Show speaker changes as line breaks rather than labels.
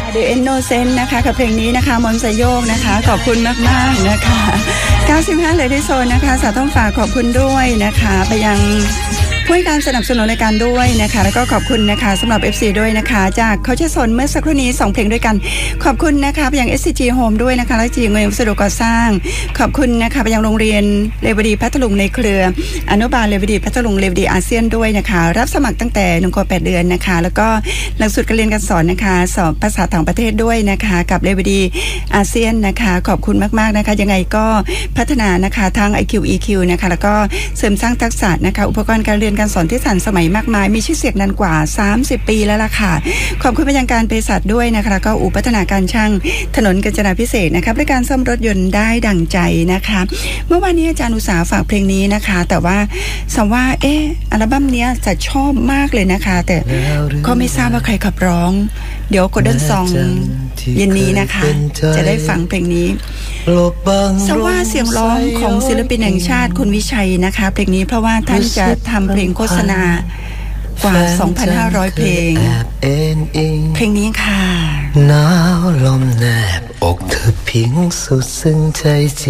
The Innocent นะคะกับเพลงนี้นะคะมนต์สยกนะคะขอบคุณมากๆนะคะ95เลยที่โซนนะคะสาวต้องฝากขอบคุณด้วยนะคะไปยังผู้ให้การสนับสนุนรายการด้วยนะคะแล้วก็ขอบคุณนะคะสำหรับ FC ด้วยนะคะจากเขาจะสนเมื่อสักครู่นี้2เพลงด้วยกันขอบคุณนะคะไปยัง SCG Home ด้วยนะคะและจีเงินวัสดุก่อสร้างขอบคุณนะคะไปยังโรงเรียนเลวดีพัทลุงในเครืออนุบาลเลวดีพัทลุงเลวดีอาเซียนด้วยนะคะรับสมัครตั้งแต่1 ขวบ 8 เดือนนะคะแล้วก็หลักสูตรการเรียนการสอนนะคะสอบภาษาต่างประเทศด้วยนะคะกับเลวดีอาเซียนนะคะขอบคุณมากๆนะคะยังไงก็พัฒนานะคะทั้ง IQ EQ นะคะแล้วก็เสริมสร้างทักษะนะคะอุปกรณ์การเรียนการสอนที่ทันสมัยมากมายมีชื่อเสียงนานกว่า30 ปีแล้วล่ะค่ะขอบคุณไปยังการเภสัชด้วยนะคะแล้วก็อู่พัฒนาการช่างถนนกาญจนาภิเษกนะคะบริการซ่อมรถยนต์ได้ดั่งใจนะคะเมื่อวานนี้อาจารย์อุตสาหฝากเพลงนี้นะคะแต่ว่าสัมว่าอัลบั้มนี้จะชอบมากเลยนะคะแต่ก็ไม่ทราบว่าใครขับร้องเดี๋ยว Golden Song เย็นนี้นะคะจะได้ฟังเพลงนี้สัมว่าเสียงร้องของศิลปินแห่งชาติคุณวิชัยนะคะเพลงนี้เพราะว่าท่านจะทำเพลงโฆษณากว่า 2,500 เพลงเพลงนี้ค่ะ
หนาวลมแนบอกเธอพิงสุดซึ้งใจ